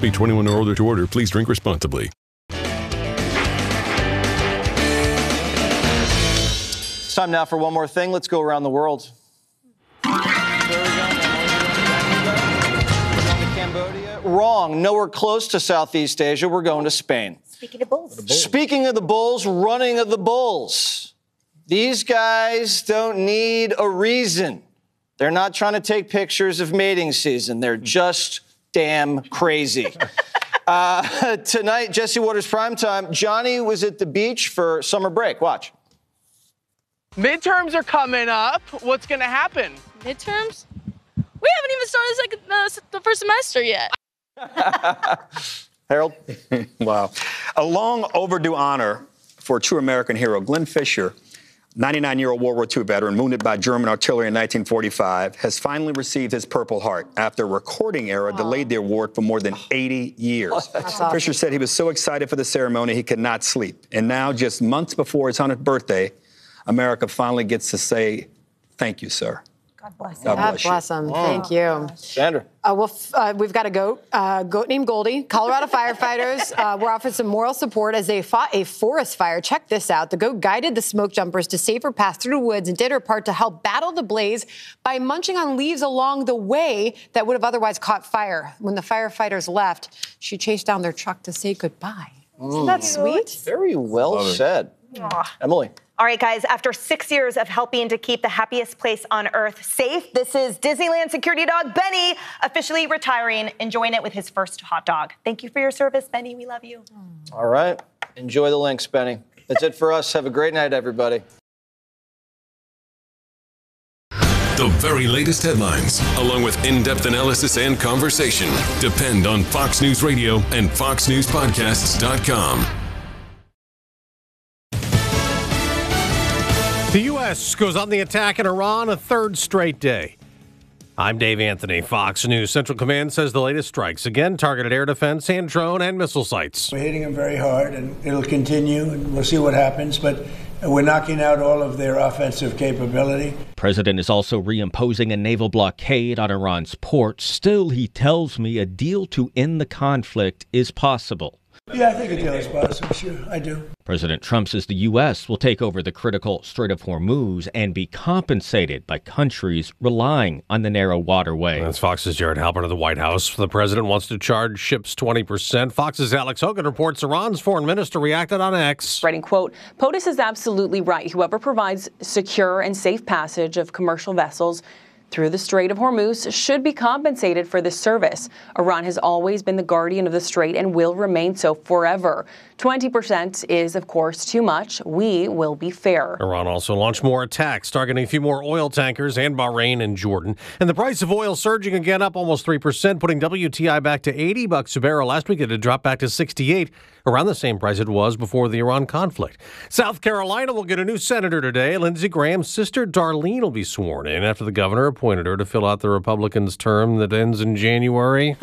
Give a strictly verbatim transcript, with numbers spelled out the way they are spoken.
Be twenty-one or older to order. Please drink responsibly. It's time now for one more thing. Let's go around the world. Cambodia? Wrong. Nowhere close to Southeast Asia. We're going to Spain. Speaking of bulls. bulls. Speaking of the bulls, running of the bulls. These guys don't need a reason. They're not trying to take pictures of mating season. They're just damn crazy. uh, tonight, Jesse Waters Primetime. Johnny was at the beach for summer break. Watch. Midterms are coming up. What's going to happen? Midterms? We haven't even started second, uh, the first semester yet. Harold? Wow. A long overdue honor for a true American hero, Glenn Fisher, ninety-nine-year-old World War Two veteran wounded by German artillery in nineteen forty-five, has finally received his Purple Heart after a recording error wow. delayed the award for more than eighty years. Awesome. Fisher said he was so excited for the ceremony he could not sleep. And now, just months before his hundredth birthday, America finally gets to say, thank you, sir. God bless him. God bless, bless him. Oh. Thank you. Sandra. Uh, well, uh, we've got a goat, uh, goat named Goldie. Colorado firefighters uh, were offered some moral support as they fought a forest fire. Check this out. The goat guided the smoke jumpers to safer paths through the woods and did her part to help battle the blaze by munching on leaves along the way that would have otherwise caught fire. When the firefighters left, she chased down their truck to say goodbye. Mm. Isn't that sweet? Very well Love said. Emily. All right, guys, after six years of helping to keep the happiest place on earth safe, this is Disneyland security dog Benny officially retiring, enjoying it with his first hot dog. Thank you for your service, Benny. We love you. All right. Enjoy the links, Benny. That's it for us. Have a great night, everybody. The very latest headlines, along with in-depth analysis and conversation, depend on Fox News Radio and fox news podcasts dot com. The U S goes on the attack in Iran a third straight day. I'm Dave Anthony, Fox News. Central Command says the latest strikes again targeted air defense and drone and missile sites. We're hitting them very hard, and it'll continue, and we'll see what happens, but we're knocking out all of their offensive capability. President is also reimposing a naval blockade on Iran's ports. Still, he tells me a deal to end the conflict is possible. Yeah, I think a deal is possible, sure, I do. President Trump says the U S will take over the critical Strait of Hormuz and be compensated by countries relying on the narrow waterway. That's Fox's Jared Halpern of the White House. The president wants to charge ships twenty percent. Fox's Alex Hogan reports Iran's foreign minister reacted on X. Writing, quote, POTUS is absolutely right. Whoever provides secure and safe passage of commercial vessels through the Strait of Hormuz should be compensated for this service. Iran has always been the guardian of the strait and will remain so forever. twenty percent is, of course, too much. We will be fair. Iran also launched more attacks, targeting a few more oil tankers and Bahrain and Jordan. And the price of oil surging again, up almost three percent, putting W T I back to eighty bucks a barrel. Last week it had dropped back to sixty-eight, around the same price it was before the Iran conflict. South Carolina will get a new senator today. Lindsey Graham's sister Darlene will be sworn in after the governor appointed her to fill out the Republicans' term that ends in January.